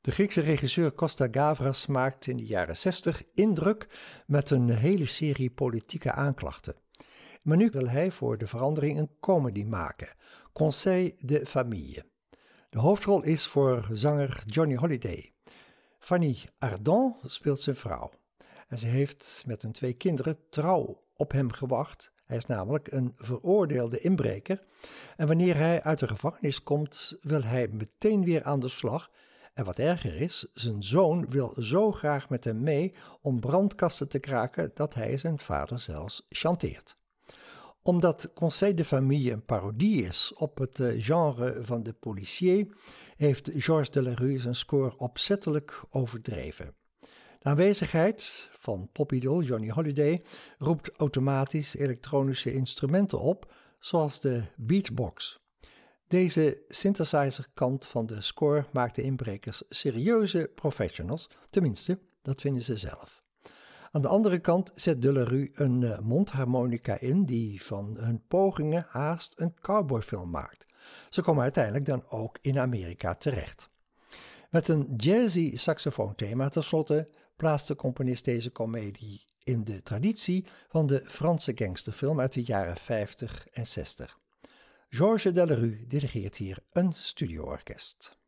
De Griekse regisseur Costa Gavras maakt in de jaren 60 indruk met een hele serie politieke aanklachten. Maar nu wil hij voor de verandering een comedy maken, Conseil de Famille. De hoofdrol is voor zanger Johnny Hallyday. Fanny Ardant speelt zijn vrouw. En ze heeft met hun 2 kinderen trouw op hem gewacht. Hij is namelijk een veroordeelde inbreker. En wanneer hij uit de gevangenis komt, wil hij meteen weer aan de slag. En wat erger is, zijn zoon wil zo graag met hem mee om brandkasten te kraken dat hij zijn vader zelfs chanteert. Omdat Conseil de Famille een parodie is op het genre van de policier, heeft Georges Delerue zijn score opzettelijk overdreven. De aanwezigheid van popidool Johnny Hallyday roept automatisch elektronische instrumenten op, zoals de beatbox. Deze synthesizer-kant van de score maakt de inbrekers serieuze professionals, tenminste, dat vinden ze zelf. Aan de andere kant zet Delerue een mondharmonica in die van hun pogingen haast een cowboyfilm maakt. Ze komen uiteindelijk dan ook in Amerika terecht. Met een jazzy saxofoonthema tenslotte plaatst de componist deze komedie in de traditie van de Franse gangsterfilm uit de jaren 50 en 60. Georges Delerue dirigeert hier een studioorkest.